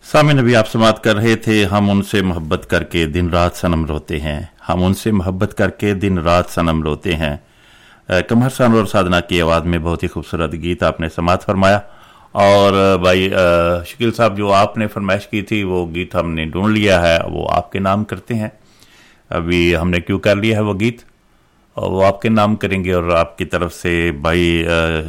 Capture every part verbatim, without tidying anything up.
सामिन अभी आप समाप्त कर रहे थे, हम उनसे मोहब्बत करके दिन रात सनम रोते हैं, हम उनसे मोहब्बत करके दिन रात सनम रोते हैं। कमर सान और साधना की आवाज़ में बहुत ही खूबसूरत गीत आपने समाप्त फरमाया। और भाई शकील साहब, जो आपने फरमाइश की थी वो गीत हमने ढूंढ लिया है, वो आपके नाम करते हैं। अभी हमने क्यों कर लिया है वो गीत, और वो आपके नाम करेंगे। और आपकी तरफ से भाई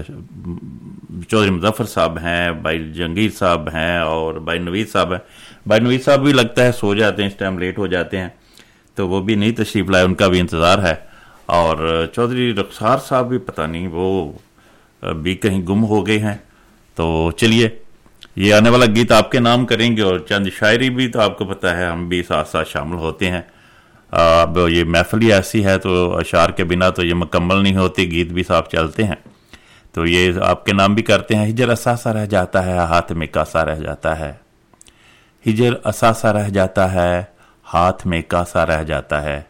चौधरी मुजफ्फर साहब हैं, भाई जंगीर साहब हैं और भाई नवीद साहब हैं। भाई नवीद साहब भी लगता है सो जाते हैं, इस टाइम लेट हो जाते हैं, तो वो भी नहीं तशरीफ लाए, उनका भी इंतज़ार है। और चौधरी रखसार साहब भी पता नहीं वो भी कहीं गुम हो गए हैं। तो चलिए, ये आने वाला गीत आपके नाम करेंगे और चंद शायरी भी, तो आपको पता है हम भी साथ साथ शामिल होते हैं। अब ये महफिल ही ऐसी है, तो अशार के बिना तो ये मुकम्मल नहीं होती, गीत भी साफ चलते हैं। तो ये आपके नाम भी करते हैं। हिजर असासा रह जाता है, हाथ में कासा रह जाता है। हिजर असासा रह जाता है, हाथ में कासा रह जाता है।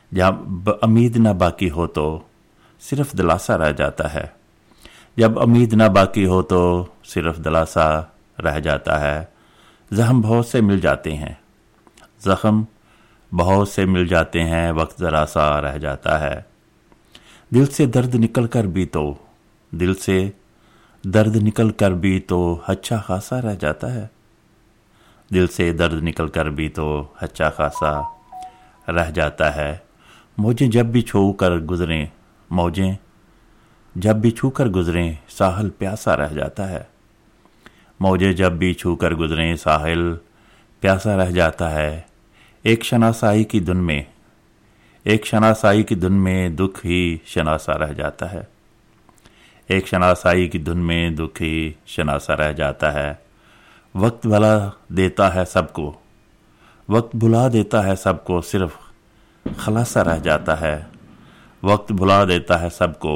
जब उम्मीद ना बाकी हो तो सिर्फ दिलासा रह जाता है। जब उम्मीद ना बाकी हो तो सिर्फ दिलासा रह जाता है। जख्म बहुत से मिल जाते हैं, जख्म बहुत से मिल जाते हैं, वक्त ज़रा सा रह जाता है। दिल से दर्द निकल कर भी तो दिल से दर्द निकल कर भी तो अच्छा खासा रह जाता है। दिल से दर्द निकल कर भी तो अच्छा खासा रह जाता है। मौजें जब भी छू कर गुजरें मौजें जब भी छू कर गुजरें साहिल प्यासा रह जाता है। मौजें जब भी छू कर गुजरें साहिल प्यासा रह जाता है। एक शनासाई की धुन में एक शनासाई की धुन में दुख ही शनासा रह जाता है। एक शनासाई की धुन में दुख ही शनासा रह जाता है। वक्त भुला देता है सबको वक्त भुला देता है सबको सिर्फ खलासा रह जाता है। वक्त भुला देता है सबको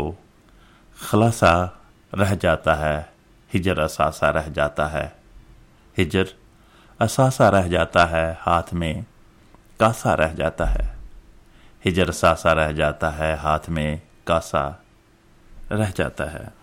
खलासा रह जाता है। हिजर असासा रह जाता है। हिजर असासा रह जाता है, हाथ में कासा रह जाता है। हिजर असासा रह जाता है, हाथ में कासा रह जाता है।